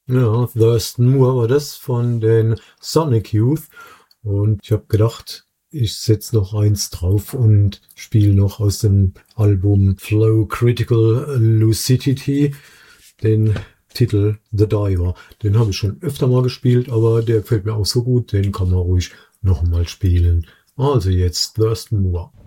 Ja, Thurston Moore war das von den Sonic Youth. Und ich habe gedacht, ich setze noch eins drauf und spiele noch aus dem Album Flow Critical Lucidity den Titel The Diver. Den habe ich schon öfter mal gespielt, aber der gefällt mir auch so gut, den kann man ruhig noch mal spielen. Also jetzt Thurston Moore.